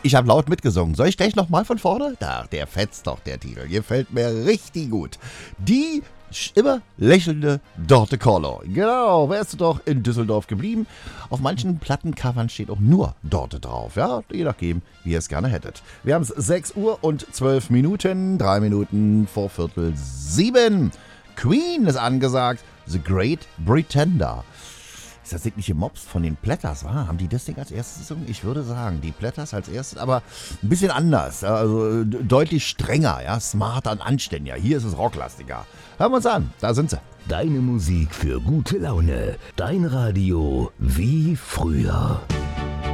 Ich habe laut mitgesungen. Soll ich gleich nochmal von vorne? Da, der fetzt doch, der Titel. Gefällt mir richtig gut. Die immer lächelnde Dorte Corlo. Genau, wärst du doch in Düsseldorf geblieben. Auf manchen Plattencovern steht auch nur Dorte drauf. Ja, je nachdem, wie ihr es gerne hättet. Wir haben es 6 Uhr und 12 Minuten. 3 Minuten vor 6:45. Queen ist angesagt. The Great Pretender. Ist das nicht Mops von den Platters, wa? Haben die das Ding als erstes gesungen? Ich würde sagen, die Platters als erstes, aber ein bisschen anders. Also deutlich strenger, ja, smarter und anständiger. Hier ist es rocklastiger. Hören wir uns an, da sind sie. Deine Musik für gute Laune. Dein Radio wie früher.